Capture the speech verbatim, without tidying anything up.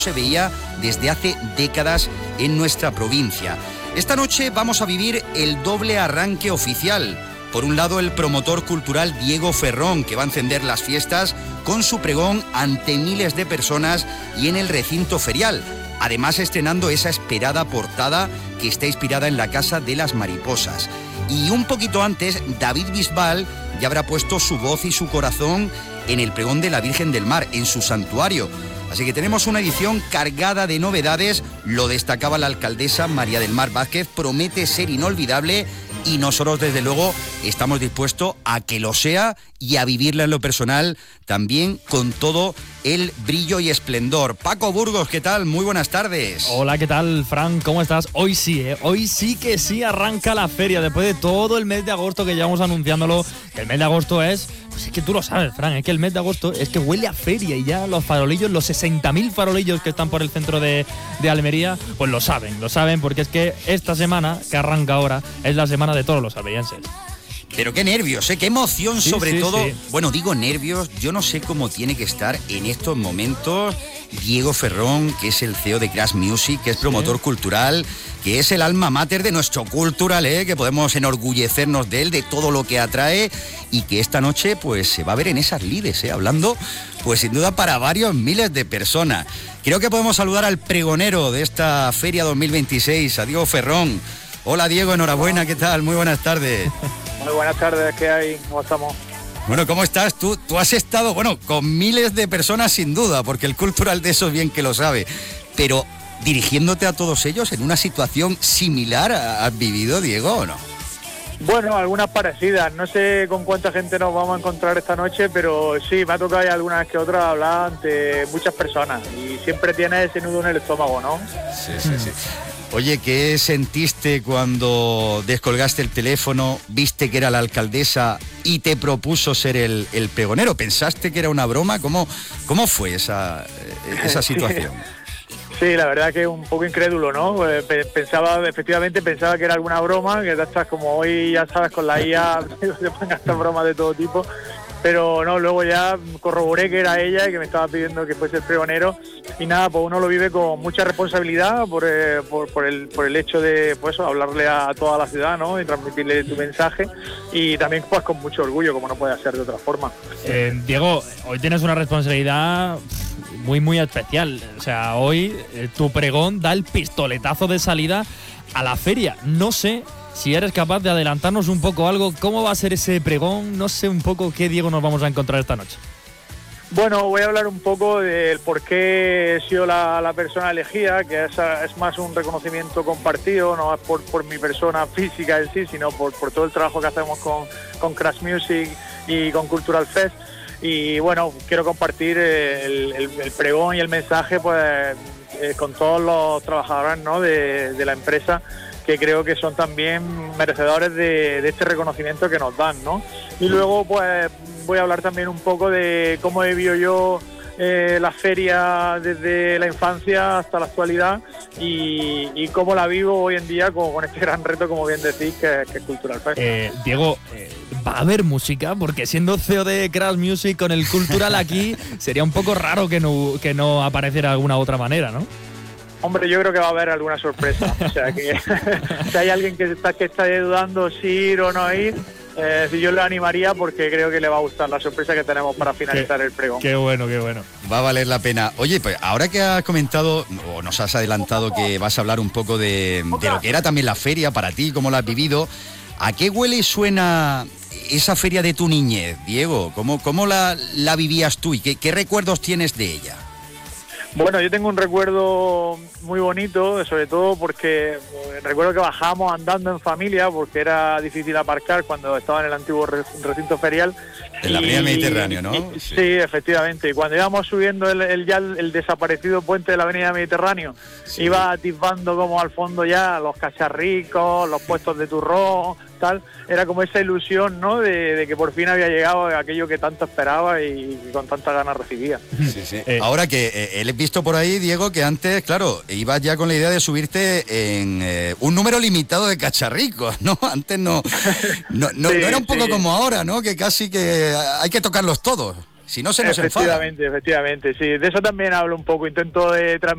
se veía desde hace décadas en nuestra provincia. Esta noche vamos a vivir el doble arranque oficial. Por un lado, el promotor cultural Diego Ferrón, que va a encender las fiestas con su pregón ante miles de personas y en el recinto ferial. Además, estrenando esa esperada portada que está inspirada en la Casa de las Mariposas. Y un poquito antes, David Bisbal ya habrá puesto su voz y su corazón en el pregón de la Virgen del Mar, en su santuario. Así que tenemos una edición cargada de novedades, lo destacaba la alcaldesa María del Mar Vázquez, promete ser inolvidable y nosotros desde luego estamos dispuestos a que lo sea y a vivirla en lo personal también con todo el brillo y esplendor. Paco Burgos, ¿qué tal? Muy buenas tardes. Hola, ¿qué tal, Fran? ¿Cómo estás? Hoy sí, ¿eh? Hoy sí que sí arranca la feria, después de todo el mes de agosto que llevamos anunciándolo, que el mes de agosto es... Pues es que tú lo sabes, Fran, es que el mes de agosto es que huele a feria y ya los farolillos, los sesenta mil farolillos que están por el centro de, de Almería, pues lo saben, lo saben porque es que esta semana que arranca ahora es la semana de todos los almerienses. Pero qué nervios, ¿eh? Qué emoción, sí, sobre sí, todo. Sí. Bueno, digo nervios, yo no sé cómo tiene que estar en estos momentos Diego Ferrón, que es el C E O de Crash Music, que es promotor sí. cultural, que es el alma mater de nuestro cultural, ¿eh? Que podemos enorgullecernos de él, de todo lo que atrae y que esta noche pues se va a ver en esas lides, ¿eh? Hablando pues sin duda para varios miles de personas. Creo que podemos saludar al pregonero de esta Feria dos mil veintiséis, a Diego Ferrón. Hola Diego, enhorabuena, ¿qué tal? Muy buenas tardes. Muy buenas tardes, ¿qué hay? ¿Cómo estamos? Bueno, ¿cómo estás? Tú, tú has estado, bueno, con miles de personas sin duda, porque el cultural de eso bien que lo sabe, pero dirigiéndote a todos ellos en una situación similar, ¿has vivido, Diego, o no? Bueno, algunas parecidas, no sé con cuánta gente nos vamos a encontrar esta noche, pero sí, me ha tocado ya algunas que otras hablar ante muchas personas y siempre tienes ese nudo en el estómago, ¿no? Sí, sí, sí. Oye, ¿qué sentiste cuando descolgaste el teléfono, viste que era la alcaldesa y te propuso ser el, el pregonero? ¿Pensaste que era una broma? ¿Cómo, cómo fue esa, esa situación? Sí, la verdad que un poco incrédulo, ¿no? Pensaba, efectivamente pensaba que era alguna broma, que estás como hoy, ya sabes, con la I A se ponen estas bromas de todo tipo. Pero no, luego ya corroboré que era ella y que me estaba pidiendo que fuese el pregonero y nada, pues uno lo vive con mucha responsabilidad por, eh, por, por, el, por el hecho de pues hablarle a toda la ciudad, ¿no? Y transmitirle tu mensaje y también pues con mucho orgullo, como no puede ser de otra forma. Eh, Diego, hoy tienes una responsabilidad muy muy especial, o sea, hoy eh, tu pregón da el pistoletazo de salida a la feria. No sé si eres capaz de adelantarnos un poco algo, ¿cómo va a ser ese pregón? No sé un poco qué Diego nos vamos a encontrar esta noche. Bueno, voy a hablar un poco del por qué he sido la, la persona elegida, que es, es más un reconocimiento compartido, no es por, por mi persona física en sí, sino por, por todo el trabajo que hacemos con, con Crash Music y con Cultural Fest. Y bueno, quiero compartir el, el, el pregón y el mensaje pues eh, con todos los trabajadores, ¿no? de, de la empresa, que creo que son también merecedores de, de este reconocimiento que nos dan, ¿no? Y luego pues voy a hablar también un poco de cómo he vivido yo eh, la feria desde la infancia hasta la actualidad y, y cómo la vivo hoy en día con, con este gran reto, como bien decís, que, que es Cultural Fest. Eh, Diego, eh, ¿va a haber música? Porque siendo C E O de Crash Music con el Cultural aquí, sería un poco raro que no, que no apareciera de alguna otra manera, ¿no? Hombre, yo creo que va a haber alguna sorpresa. O sea, que si hay alguien que está, que está dudando si ir o no ir, eh, yo le animaría porque creo que le va a gustar la sorpresa que tenemos para finalizar qué, el pregón. Qué bueno, qué bueno. Va a valer la pena. Oye, pues ahora que has comentado, o nos has adelantado que vas a hablar un poco de, de lo que era también la feria para ti, cómo la has vivido, ¿a qué huele y suena esa feria de tu niñez, Diego? ¿Cómo, cómo la, la vivías tú y qué, qué recuerdos tienes de ella? Bueno, yo tengo un recuerdo muy bonito, sobre todo porque recuerdo que bajábamos andando en familia porque era difícil aparcar cuando estaba en el antiguo recinto ferial. En la avenida Mediterráneo, ¿no? Y, sí. sí, efectivamente. Y cuando íbamos subiendo el, el ya el, el desaparecido puente de la avenida Mediterráneo, sí. Iba atisbando como al fondo ya los cacharricos, los puestos de turrón, tal. Era como esa ilusión, ¿no? De, de que por fin había llegado aquello que tanto esperaba y, y con tantas ganas recibía. Sí, sí. Eh, Ahora que eh, he visto por ahí, Diego, que antes, claro, ibas ya con la idea de subirte en eh, un número limitado de cacharricos, ¿no? Antes no, no, no, sí, no era un poco sí. como ahora, ¿no? Que casi que hay que tocarlos todos, si no se nos enfada. Efectivamente, efectivamente, sí. De eso también hablo un poco, intento de transmitir